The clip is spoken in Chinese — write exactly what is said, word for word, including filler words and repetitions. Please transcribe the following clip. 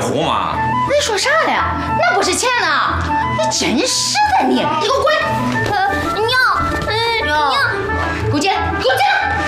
胡嘛？ 你说啥呀？那不是钱呐！你真是